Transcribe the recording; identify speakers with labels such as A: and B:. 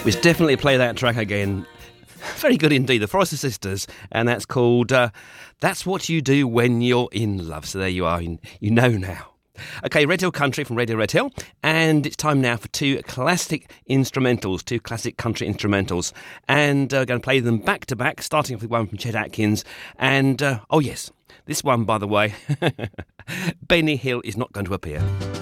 A: Which definitely play that track again. Very good indeed, the Forrester Sisters, and that's called That's What You Do When You're In Love. So there you are, you know now. Okay, Red Hill Country from Radio Red Hill, and it's time now for two classic country instrumentals, and going to play them back to back, starting off with one from Chet Atkins, and oh yes, this one, by the way, Benny Hill is not going to appear.